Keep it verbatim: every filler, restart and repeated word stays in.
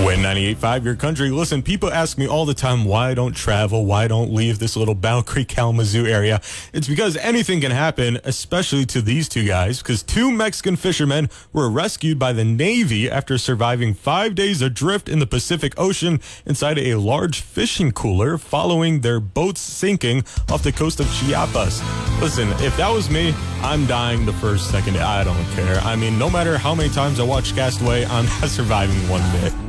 Win ninety-eight point five, your country. Listen, people ask me all the time why I don't travel, why I don't leave this little Battle Creek, Kalamazoo area. It's because anything can happen, especially to these two guys, because two Mexican fishermen were rescued by the Navy after surviving five days adrift in the Pacific Ocean inside a large fishing cooler following their boats sinking off the coast of Chiapas. Listen, if that was me, I'm dying the first second. I don't care. I mean, no matter how many times I watch Castaway, I'm not surviving one day.